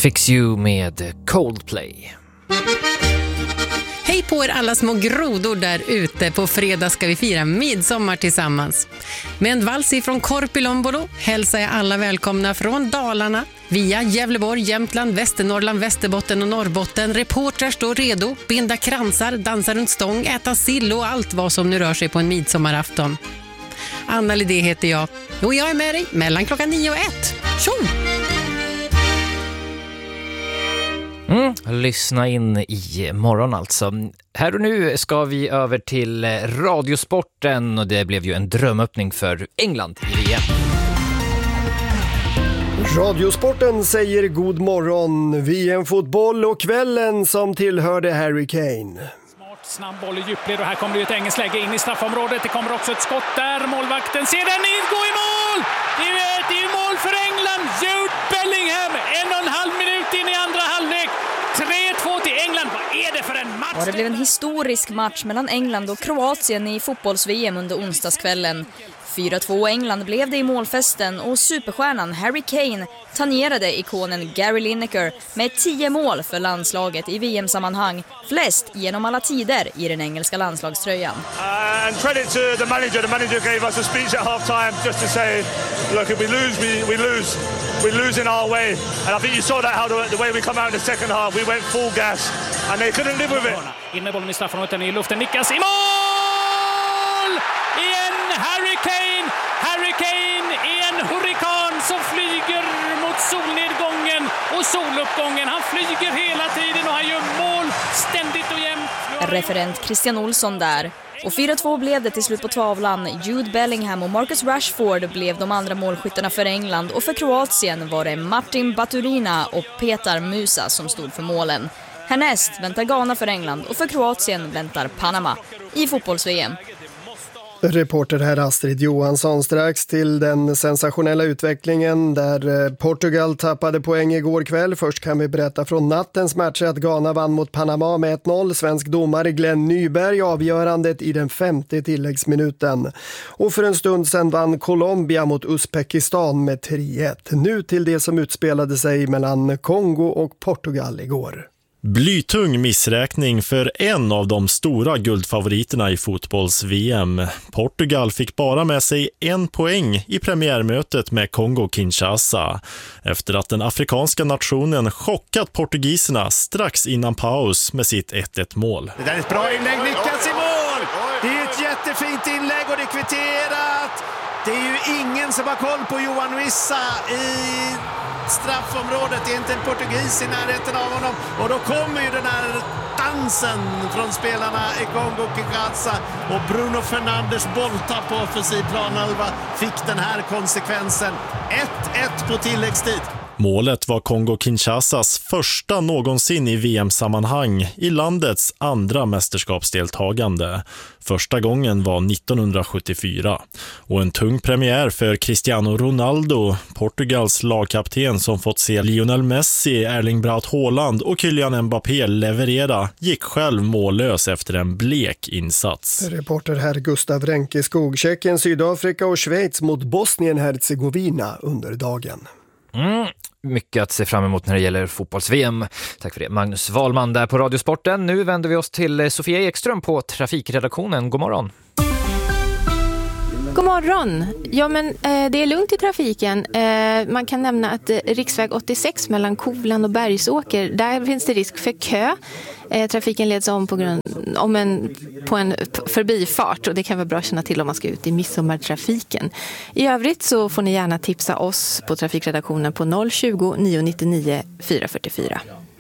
Fix You med Coldplay. Hej på er alla små grodor där ute. På fredag ska vi fira midsommar tillsammans. Med en vals ifrån Korpilombolo hälsar jag alla välkomna från Dalarna. Via Gävleborg, Jämtland, Västernorrland, Västerbotten och Norrbotten. Reportrar står redo, binda kransar, dansa runt stång, äta sill och allt vad som nu rör sig på en midsommarafton. Anna Lidé heter jag och jag är med dig mellan klockan 9 och 1. Tjo! Lyssna in i morgon alltså. Här och nu ska vi över till radiosporten och det blev ju en drömöppning för England i VM. Radiosporten säger god morgon. VM-fotboll och kvällen som tillhörde Harry Kane. Snabb boll i djupled och här kommer det ett engelskt läge in i straffområdet. Det kommer också ett skott där. Målvakten ser den gå i mål! Det är mål för England. Jude Bellingham, 1,5 minut in i andra halvlek. 3-2 till England. Vad är det för en match? Ja, det blev en historisk match mellan England och Kroatien i fotbolls-VM under onsdagskvällen. 4-2 England blev det i målfesten och superstjärnan Harry Kane tangerade ikonen Gary Lineker med 10 mål för landslaget i VM-sammanhang, flest genom alla tider i den engelska landslagströjan. And credit to the manager gave us a speech at half time just to say, look, if we lose, we lose in our way. And I think you saw that how the way we come out in the second half, we went full gas and they couldn't live with it. In med bollen i straffområdet, i luften, nickas i mål! Igen Harry Kane! Harry Kane är en hurrikan som flyger mot solnedgången och soluppgången. Han flyger hela tiden och han gör mål ständigt och jämt. Referent Christian Olsson där. Och 4-2 blev det till slut på tavlan. Jude Bellingham och Marcus Rashford blev de andra målskyttarna för England. Och för Kroatien var det Martin Baturina och Petar Musa som stod för målen. Härnäst väntar Ghana för England och för Kroatien väntar Panama i fotbolls-VM. Reporter här Astrid Johansson. Strax till den sensationella utvecklingen där Portugal tappade poäng igår kväll. Först kan vi berätta från nattens match att Ghana vann mot Panama med 1-0. Svensk domare Glenn Nyberg avgörandet i den 5:e tilläggsminuten. Och för en stund sedan vann Colombia mot Uzbekistan med 3-1. Nu till det som utspelade sig mellan Kongo och Portugal igår. Blytung missräkning för en av de stora guldfavoriterna i fotbolls-VM. Portugal fick bara med sig 1 poäng i premiärmötet med Kongo-Kinshasa efter att den afrikanska nationen chockat portugiserna strax innan paus med sitt 1-1-mål. Det där är ett bra inlägg, nickas i mål! Det är ett jättefint inlägg och det är kvitterat. Det är ju ingen som har koll på Johan Wissa i straffområdet. Det är inte en portugis i närheten av honom. Och då kommer ju den här dansen från spelarna i Kongo-Kinshasa. Och Bruno Fernandes bolltapp på offensiv planhalva fick den här konsekvensen. 1-1 på tilläggstid. Målet var Kongo-Kinshasas första någonsin i VM-sammanhang i landets andra mästerskapsdeltagande. Första gången var 1974. Och en tung premiär för Cristiano Ronaldo, Portugals lagkapten som fått se Lionel Messi, Erling Braut Haaland och Kylian Mbappé leverera, gick själv mållös efter en blek insats. Reporter här Gustav Ränkeskog. Tjeckien, Sydafrika och Schweiz mot Bosnien-Herzegovina under dagen. Mycket att se fram emot när det gäller fotbolls-VM. Tack för det, Magnus Wahlman där på Radiosporten. Nu vänder vi oss till Sofia Ekström på trafikredaktionen. God morgon. God morgon. Ja, men det är lugnt i trafiken. Man kan nämna att riksväg 86 mellan Kovland och Bergsåker, där finns det risk för kö. Trafiken leds om på en förbifart och det kan vara bra att känna till om man ska ut i midsommartrafiken. I övrigt så får ni gärna tipsa oss på trafikredaktionen på 020 999 444.